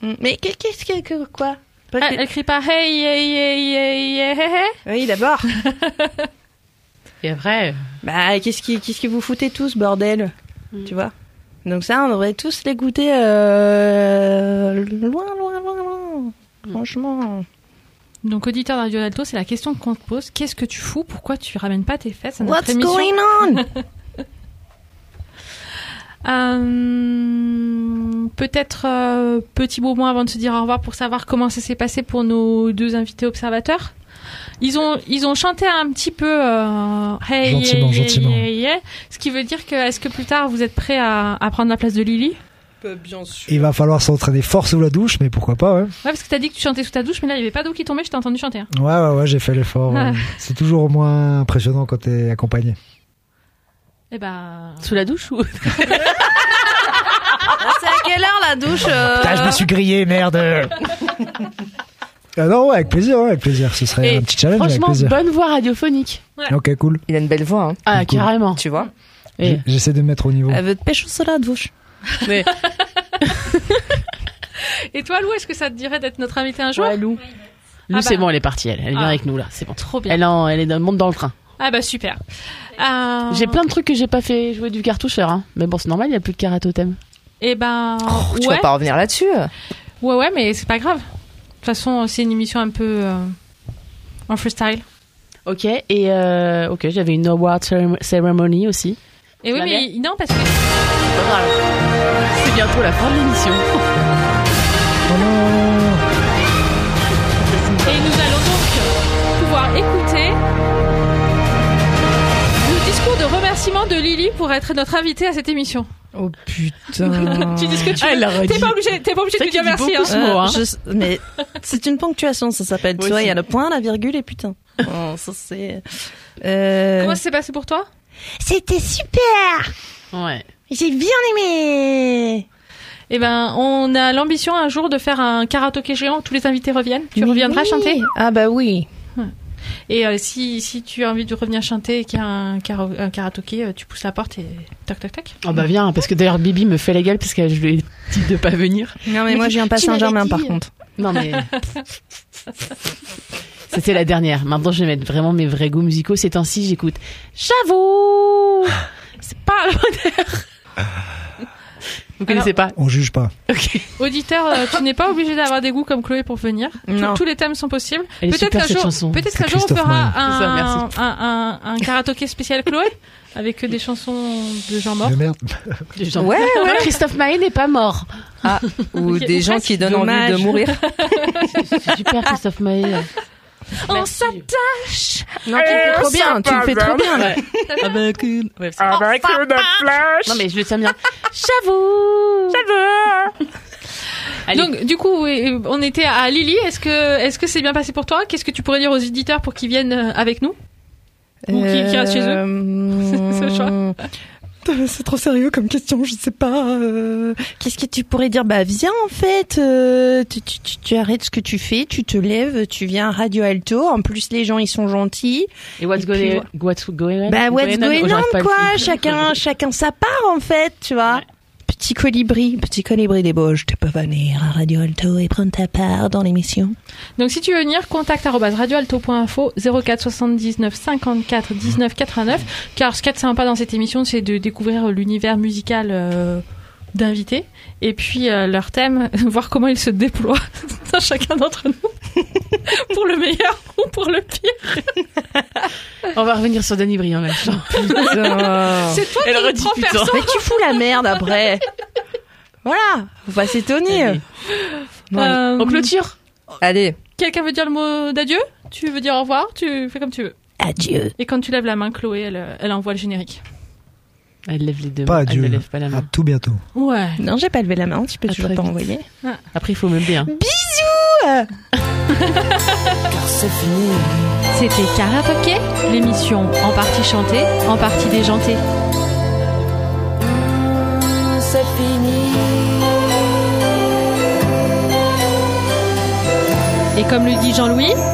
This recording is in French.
Mais qu'est-ce que quoi? Elle crie pas hey, hey, hey, hey, hey, hey, hey. Oui, d'abord. Et après... Bah, qu'est-ce que vous foutez tous, bordel? Tu vois? Donc ça, on devrait tous l'écouter loin. Franchement. Donc, auditeur de Radio Alto, c'est la question qu'on te pose. Qu'est-ce que tu fous? Pourquoi tu ramènes pas tes fesses à notre What's émission? going on? Peut-être petit moment avant de se dire au revoir pour savoir comment ça s'est passé pour nos 2 invités observateurs. Ils ont chanté un petit peu hey, gentiment. Yeah. Ce qui veut dire que est-ce que plus tard vous êtes prêts à prendre la place de Lily? Bien sûr. Il va falloir s'entraîner fort sous la douche, mais pourquoi pas, ouais. Ouais, parce que t'as dit que tu chantais sous ta douche, mais là il y avait pas d'eau qui tombait, je t'ai entendu chanter. Hein. Ouais, j'ai fait l'effort. C'est toujours moins impressionnant quand t'es accompagné. Eh ben... Sous la douche ou... C'est à quelle heure la douche Putain, je me suis grillé, merde. Non, ouais, avec plaisir. Ce serait un petit challenge avec franchement, plaisir. bonne voix radiophonique. Ouais. Ok, cool. Il a une belle voix, hein. Ah, Cool. carrément. Tu vois. Et... J'essaie de me mettre au niveau. Elle veut te pêcher sur la douche. Mais... Et toi, Lou, est-ce que ça te dirait d'être notre invité un jour? Ouais, Lou. Lou, c'est bon, elle est partie, elle vient avec nous, là, c'est bon. Trop bien. Elle est monte dans le train. Ah bah super. J'ai plein de trucs que j'ai pas fait jouer du cartoucheur, hein. Mais bon, c'est normal, il y a plus de Karatothème. Eh ben... Tu vas pas revenir là-dessus. Ouais, mais c'est pas grave. De toute façon, c'est une émission un peu en freestyle. Ok, et ok, j'avais une award ceremony aussi. Et oui, mais non, parce que... C'est bientôt la fin de l'émission. Et nous allons donc pouvoir écouter le discours de remerciement de Lily pour être notre invitée à cette émission. Oh putain. Tu dis ce que tu veux. T'es pas obligé de lui dire merci. Hein. Mais c'est une ponctuation, ça s'appelle. Tu vois, il y a le point, la virgule et putain. Oh, ça c'est. Comment ça s'est passé pour toi? C'était super. Ouais. J'ai bien aimé. Eh ben, on a l'ambition un jour de faire un karaoké géant où tous les invités reviennent. Tu reviendras chanter? Ah bah oui. Et si tu as envie de revenir chanter et qu'il y a un karaoké, tu pousses la porte et toc toc toc. Oh bah viens, parce que d'ailleurs Bibi me fait la gueule parce que je lui ai dit de pas venir. Non mais moi je viens pas Saint-Germain par contre. Non mais... C'était la dernière. Maintenant je vais mettre vraiment mes vrais goûts musicaux. Ces temps-ci j'écoute J'avoue. C'est pas le bonheur. Vous connaissez pas? On juge pas. Ok. Auditeur, tu n'es pas obligé d'avoir des goûts comme Chloé pour venir. Non. Tous les thèmes sont possibles. Elle est super, cette chanson. Peut-être C'est qu'un jour on Christophe fera Maé. un karaoké spécial Chloé avec des chansons de gens morts. De merde. Ouais. Christophe Maé n'est pas mort. Ah, ou Ok, des ou gens presque. qui donnent Dommage. envie de mourir. C'est super Christophe Maé. On Merci. s'attache. Non, tu le fais trop bien, tu le fais trop bien. Là. Avec une flèche. Non mais je le tiens bien. J'avoue. Allez. Donc du coup, oui, on était à Lily. Est-ce que c'est bien passé pour toi? Qu'est-ce que tu pourrais dire aux éditeurs pour qu'ils viennent avec nous ou qui restent chez eux? C'est le choix. C'est trop sérieux comme question, je sais pas. Qu'est-ce que tu pourrais dire? Bah viens en fait, tu arrêtes ce que tu fais, tu te lèves, tu viens à Radio Alto. En plus les gens ils sont gentils. Et what's going on? Bah what's going on quoi? Chacun sa part en fait, tu vois. Ouais. Petit colibri des Bauges, tu peux venir à Radio Alto et prendre ta part dans l'émission. Donc si tu veux venir, contact @radioalto.info 04 79 54 19 89. Car ce qu'il y a de sympa dans cette émission, c'est de découvrir l'univers musical d'invités et puis leur thème, voir comment ils se déploient dans chacun d'entre nous pour le meilleur ou pour le pire. On va revenir sur Danny Briand là. Putain. C'est toi Elle qui aurait le dit prends putain. perso. Mais tu fous la merde après. Voilà, faut pas s'étonner. Allez. Euh, On clôture. Allez. Quelqu'un veut dire le mot d'adieu? Tu veux dire au revoir? Tu fais comme tu veux. Adieu. Et quand tu lèves la main, Chloé, elle envoie le générique. Elle lève les deux Pas mains. adieu. Elle ne lève pas la À main. tout bientôt. Ouais. Non, j'ai pas levé la main, tu peux À toujours très pas vite. envoyer. Après il faut meubler. Hein. Bisous. Car c'est fini. C'était Karaoké, l'émission en partie chantée, en partie déjantée. C'est fini. Et comme le dit Jean-Louis,